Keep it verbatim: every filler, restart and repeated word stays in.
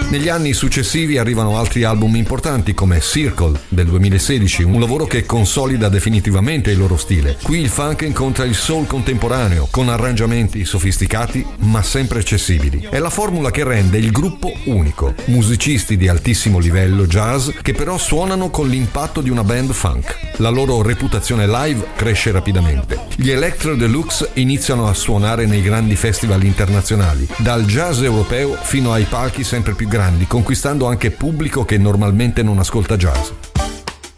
Negli anni successivi arrivano altri album importanti come Circle del duemilasedici, un lavoro che consolida definitivamente il loro stile. Qui il funk incontra il soul contemporaneo, con arrangiamenti sofisticati ma sempre accessibili. È la formula che rende il gruppo unico. Musicisti di altissimo livello jazz che però suonano con l'impatto di una band funk. La loro reputazione live cresce rapidamente. Gli Electro Deluxe iniziano a suonare nei grandi festival internazionali, dal jazz europeo fino ai palchi sempre più grandi, conquistando anche pubblico che normalmente non ascolta jazz.